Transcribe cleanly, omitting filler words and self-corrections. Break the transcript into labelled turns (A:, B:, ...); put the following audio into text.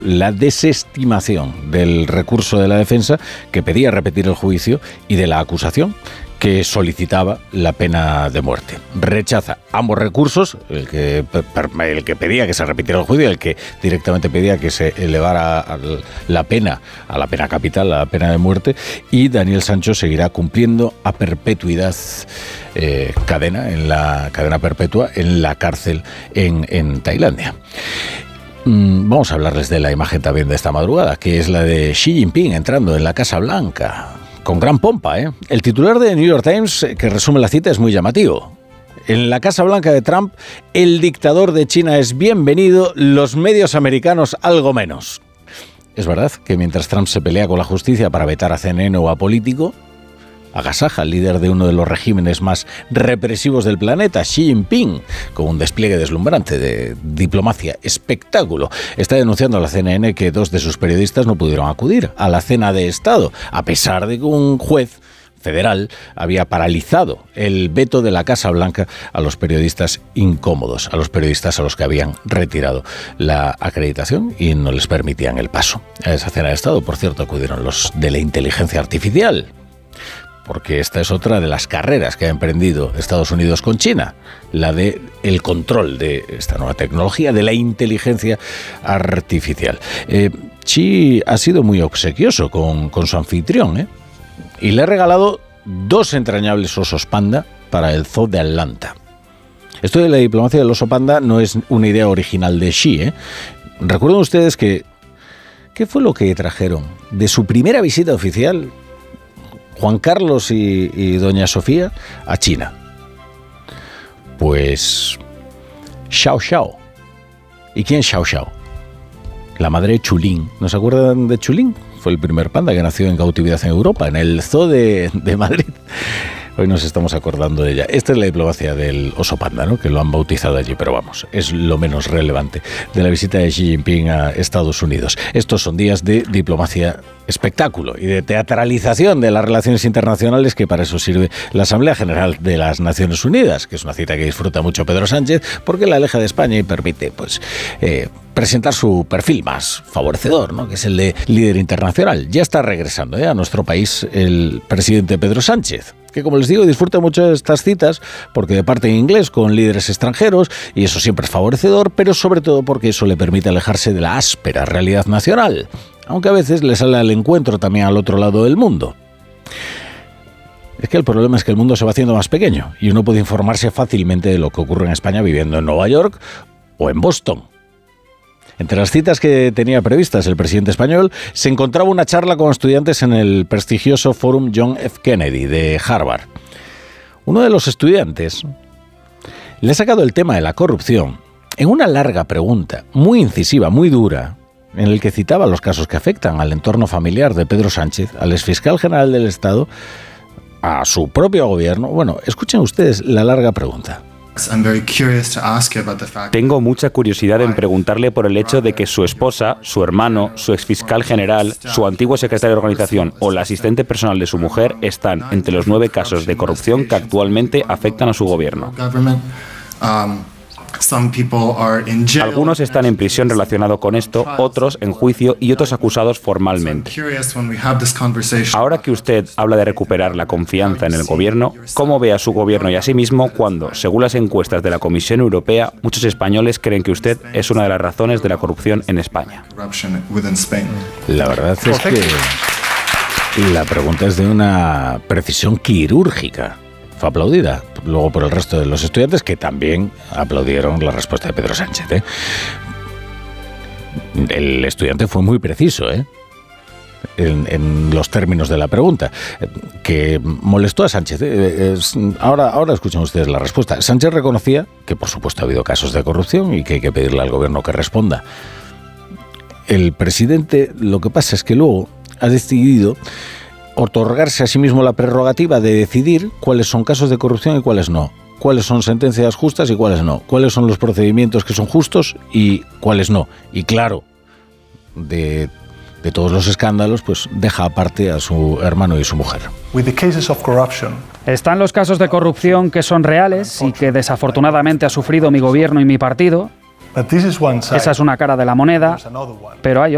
A: la desestimación del recurso de la defensa, que pedía repetir el juicio, y de la acusación, que solicitaba la pena de muerte. Rechaza ambos recursos, el que pedía que se repitiera el juicio y el que directamente pedía que se elevara a la pena capital, a la pena de muerte, y Daniel Sancho seguirá cumpliendo a perpetuidad cadena perpetua en la cárcel en Tailandia. Vamos a hablarles de la imagen también de esta madrugada, que es la de Xi Jinping entrando en la Casa Blanca. Con gran pompa, ¿eh? El titular de New York Times, que resume la cita, es muy llamativo. En la Casa Blanca de Trump, el dictador de China es bienvenido, los medios americanos algo menos. Es verdad que mientras Trump se pelea con la justicia para vetar a CNN o a Político, agasaja al líder de uno de los regímenes más represivos del planeta, Xi Jinping, con un despliegue deslumbrante de diplomacia, espectáculo. Está denunciando a la CNN que 2 de sus periodistas no pudieron acudir a la cena de Estado, a pesar de que un juez federal había paralizado el veto de la Casa Blanca a los periodistas incómodos, a los periodistas a los que habían retirado la acreditación y no les permitían el paso. A esa cena de Estado, por cierto, acudieron los de la inteligencia artificial, porque esta es otra de las carreras que ha emprendido Estados Unidos con China, la de el control de esta nueva tecnología, de la inteligencia artificial. Xi ha sido muy obsequioso con su anfitrión, y le ha regalado 2 entrañables osos panda para el Zoo de Atlanta. Esto de la diplomacia del oso panda no es una idea original de Xi, ¿Recuerdan ustedes qué fue lo que trajeron de su primera visita oficial Juan Carlos y doña Sofía a China? Pues Xiao Xiao. ¿Y quién es Xiao Xiao? La madre de Chulín. ¿No se acuerdan de Chulín? Fue el primer panda que nació en cautividad en Europa, en el Zoo de Madrid. Hoy nos estamos acordando de ella. Esta es la diplomacia del oso panda, ¿no? Que lo han bautizado allí, pero vamos, es lo menos relevante de la visita de Xi Jinping a Estados Unidos. Estos son días de diplomacia espectáculo y de teatralización de las relaciones internacionales, que para eso sirve la Asamblea General de las Naciones Unidas, que es una cita que disfruta mucho Pedro Sánchez, porque la aleja de España y permite presentar su perfil más favorecedor, ¿no? Que es el de líder internacional. Ya está regresando a nuestro país el presidente Pedro Sánchez, que, como les digo, disfruta mucho de estas citas porque departe en inglés con líderes extranjeros, y eso siempre es favorecedor, pero sobre todo porque eso le permite alejarse de la áspera realidad nacional, aunque a veces le sale al encuentro también al otro lado del mundo. Es que el problema es que el mundo se va haciendo más pequeño y uno puede informarse fácilmente de lo que ocurre en España viviendo en Nueva York o en Boston. Entre las citas que tenía previstas el presidente español se encontraba una charla con estudiantes en el prestigioso Fórum John F. Kennedy de Harvard. Uno de los estudiantes le ha sacado el tema de la corrupción en una larga pregunta, muy incisiva, muy dura, en el que citaba los casos que afectan al entorno familiar de Pedro Sánchez, al exfiscal general del Estado, a su propio gobierno. Bueno, escuchen ustedes la larga pregunta.
B: Tengo mucha curiosidad en preguntarle por el hecho de que su esposa, su hermano, su exfiscal general, su antiguo secretario de organización o la asistente personal de su mujer están entre los 9 casos de corrupción que actualmente afectan a su gobierno. Algunos están en prisión relacionado con esto, otros en juicio y otros acusados formalmente. Ahora que usted habla de recuperar la confianza en el gobierno, ¿cómo ve a su gobierno y a sí mismo cuando, según las encuestas de la Comisión Europea, muchos españoles creen que usted es una de las razones de la corrupción en España?
A: La verdad es que la pregunta es de una precisión quirúrgica. Fue aplaudida luego por el resto de los estudiantes, que también aplaudieron la respuesta de Pedro Sánchez. El estudiante fue muy preciso en los términos de la pregunta, que molestó a Sánchez. Ahora escuchen ustedes la respuesta. Sánchez reconocía que, por supuesto, ha habido casos de corrupción y que hay que pedirle al gobierno que responda. El presidente, lo que pasa es que luego ha decidido otorgarse a sí mismo la prerrogativa de decidir cuáles son casos de corrupción y cuáles no, cuáles son sentencias justas y cuáles no, cuáles son los procedimientos que son justos y cuáles no. Y claro, de todos los escándalos, pues deja aparte a su hermano y su mujer.
C: Están los casos de corrupción que son reales y que desafortunadamente ha sufrido mi gobierno y mi partido. Esa es una cara de la moneda, pero hay